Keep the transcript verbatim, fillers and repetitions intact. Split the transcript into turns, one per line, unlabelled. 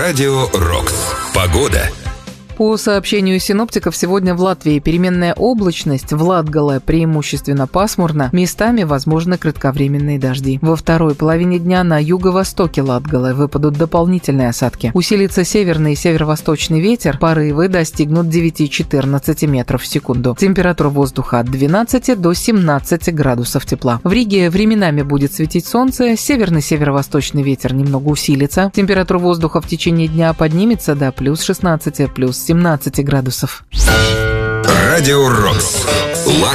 Радио Рокс. Погода.
По сообщению синоптиков, сегодня в Латвии переменная облачность, в Латгале преимущественно пасмурно, местами возможны кратковременные дожди. Во второй половине дня на юго-востоке Латгалы выпадут дополнительные осадки. Усилится северный и северо-восточный ветер, порывы достигнут девять-четырнадцать метров в секунду. Температура воздуха от двенадцати до семнадцати градусов тепла. В Риге временами будет светить солнце, северный северо-восточный ветер немного усилится. Температура воздуха в течение дня поднимется до плюс шестнадцати, плюс семнадцати градусов.
Радио Рокс.